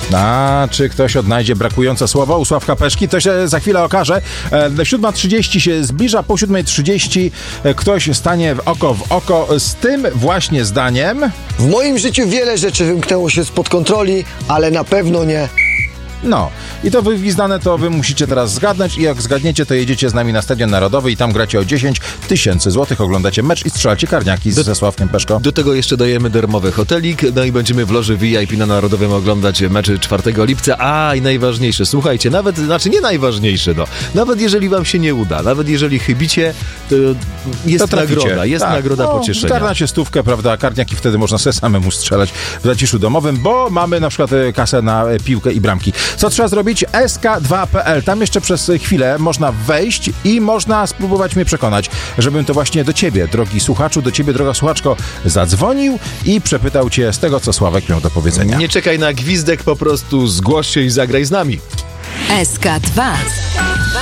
A czy ktoś odnajdzie brakujące słowo u Sławka Peszki? To się za chwilę okaże. 7:30 się zbliża, po 7:30 ktoś stanie w oko z tym właśnie zdaniem. W moim życiu wiele rzeczy wymknęło się spod kontroli, ale na pewno nie. No, i to wygwizdane to wy musicie teraz zgadnąć i jak zgadniecie, to jedziecie z nami na Stadion Narodowy i tam gracie o 10 000 złotych, oglądacie mecz i strzelacie karniaki ze Sławkiem Peszko. Do tego jeszcze dajemy darmowy hotelik, no i będziemy w loży VIP na Narodowym oglądać mecze 4 lipca. A i najważniejsze, słuchajcie, nie najważniejsze, nawet jeżeli wam się nie uda, nawet jeżeli chybicie, to jest nagroda, nagroda pocieszenia. Zgarnacie 100, prawda, karniaki wtedy można sobie samemu strzelać w zaciszu domowym, bo mamy na przykład kasę na piłkę i bramki. Co trzeba zrobić? sk2.pl. Tam jeszcze przez chwilę można wejść i można spróbować mnie przekonać, żebym to właśnie do ciebie, drogi słuchaczu, do ciebie, droga słuchaczko, zadzwonił i przepytał cię z tego, co Sławek miał do powiedzenia. Nie czekaj na gwizdek, po prostu zgłoś się i zagraj z nami. SK2.